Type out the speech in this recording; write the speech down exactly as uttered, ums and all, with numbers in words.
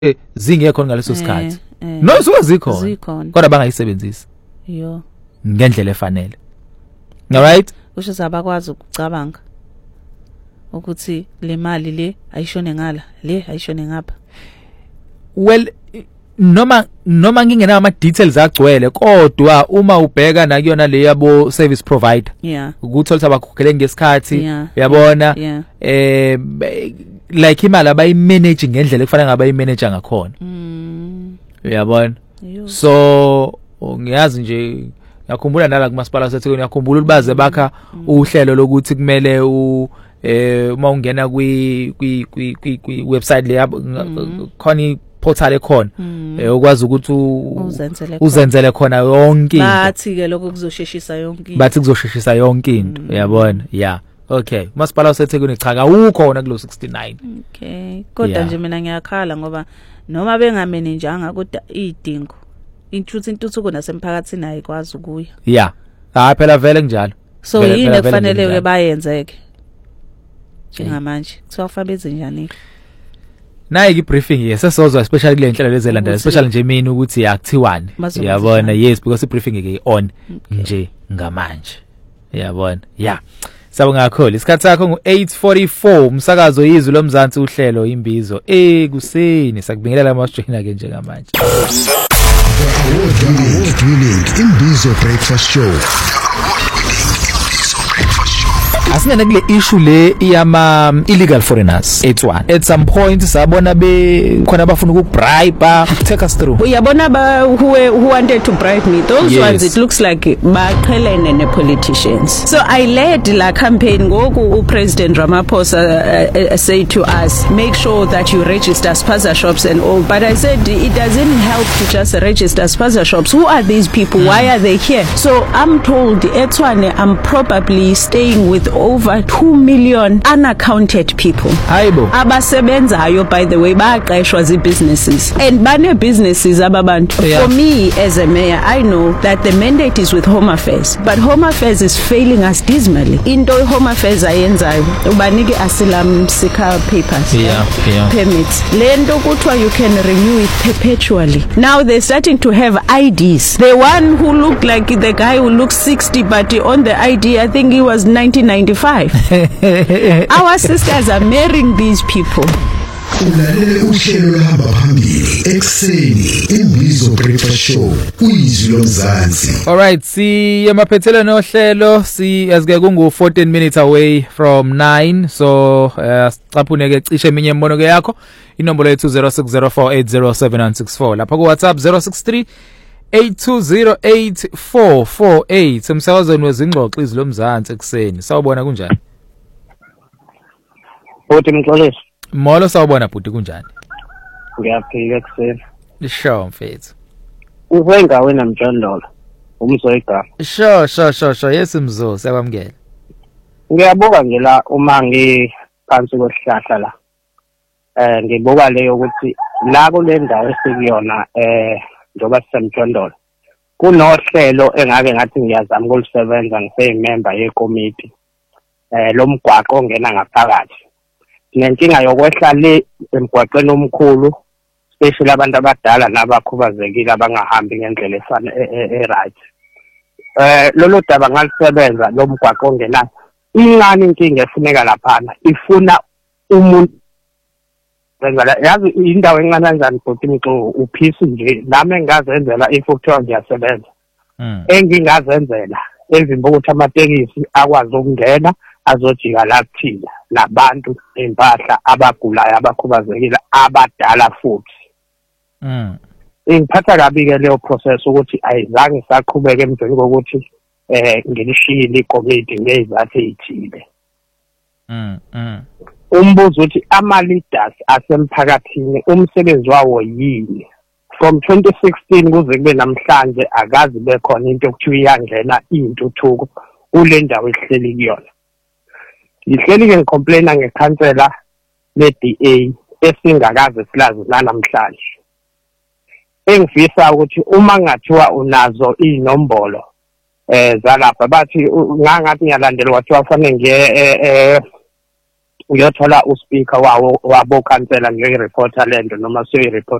zingekho ngaleso sikhathi no suke zikhona kodwa bangayisebenzisi yo ngendlela efanele alright usho sabakwazi ukucabanga ukuthi le mali le ayishone ngala le ayishone ngapha well noma noma ngingena ama details agcwele kodwa uma ubheka na kuyona le yabo service provider yeah ukuthi olisa bakhokhele ngesikhathi yeah. uyabona yeah. eh like imali abayi manage ngendlela ekufanele ngabayi manage ngakhona mm. uyabona so ngiyazi nje yakhumbula nala kumasipala sethu ngiyakhumbula ubaze bakha uhlelo lokuthi kumele u eh uma ungena kwi kwi kwi website le khona portal ekhona eh ukwazi ukuthi uzenzele khona yonke into bathi ke lokho kuzosheshisa yonke into bathi kuzosheshisa yonke into uyabona yeah okay masipala sethekwini cha awukho wona kulo sixty-nine okay kodwa nje mina ngiyakhala ngoba noma bengamanejanga kodwa idingo intuthu intuthuko nasemphakathini ayikwazi ukuya yeah ha phela vele kunjalo so yini kufanele ke bayenzeke njengamanje kuthiwa kufanele njani nayi ki briefing yesesozwa especially kule nhlelo lezelandela especially nje mina ukuthi akuthiwani yabona yes because i briefing ke on nje ngamanje yabona yeah sabonga kakhulu isikhathi sakho ngo eight forty-four umsakazo yizwi lomzansi uhlelo imbizo ekuseni sakubingelela amajoyina ke njengamanje Winning Imbizo Breakfast Show. Asina kule issue le iyama illegal foreigners etswana at some point sabona be khona abafuna ukubribe take us through uyabona ba who who wanted to bribe me those yes. ones it looks like baqhelene ne politicians so I led la campaign ngoku u President Ramaphosa uh, uh, said to us make sure that you register spaza shops and all but I said it doesn't help to just register spaza shops who are these people mm. why are they here so I'm told etswana I'm probably staying with over two million unaccounted people hayibo abasebenzayo by the way baqeshwa zi businesses and bane businesses ababantu yeah. For me as a mayor I know that the mandate is with Home Affairs but Home Affairs is failing us dismally into Home Affairs ayenzayo ubanike asylum seeker papers yeah, yeah. permits lento kuthiwa you can renew it perpetually now they're starting to have I Ds the one who looked like the guy who looks sixty but on the I D I think he was nineteen ninety-five our sisters are marrying these people ulalele uhlelo lahamba phambili ekseni imbizo breakfast show uyizwi lomzansi alright si yamaphethelo nohlelo si asike kungu fourteen minutes away from nine so sicaphune ke cishe eminye imbono ke yakho inombolo yethu zero six zero four eight zero seven one six four lapha ku WhatsApp zero six three eight two zero eight four four eight umsakazweni wezingxoxo izwi lomzansi ekseni sawubona kunjani Bhuti Mxolisi Molo sawubona bhuti kunjani Ngiyaphila ekseni Sure mfethu Uwengawe namjondolo umzoyiga Sure sure sure sure yes mzo siyakwamukela Ngiyabuka ngela uma ngiphansi kwesihlahla la eh ngibuka leyo ukuthi la kule ndawo esikuyona eh njoba sisemjondolo kunohlelo engake ngathi ngiyazama ukulisebenza ngiseyimember yekomiti eh lomgwaqo ongena ngaphakathi nenkinga yokwehla le emgwaqeni omkhulu especially abantu abadala nabakhubazekile abangahambi ngendlela efana e-right eh lolo daba ngalisebenza lomgwaqo ongena incane inkinga efuneka laphana ifuna umuntu benzela yazi indawo encane kanjani futhi mixo uphisi nje nami engazenzela if ukuthiwa ngiyasebenza mm engingazenzela emvimbo ukuthi amatekisi akwazi ukungena azojika laphila labantu empahla abagulayo abakhubazekile abadala futhi mm ingiphatha kabi ke leyo process ukuthi ayizange saqhubeka emveni kokuthi eh ngilishiyile ikomiti ngezathu ezithile mm mm umbuzo uthi ama leaders asemphakathini umsebenzi wawo yini from twenty sixteen kuze kube namhlanje akazi bekhona into okuthiwa iyangena intuthuko kule ndawo ehleli kuyona lihleli ke ngicomplaina ngekhansela le D A esingakaze silazi namhlanje engifisa ukuthi uma ngathiwa unazo inombolo eh zalapha bathi ngangathi ngiyalandela wathi wafanele ngiye eh uyothola uspeaker wawo wabo kansela ngiyoyi-reporta lento noma siyoyi-report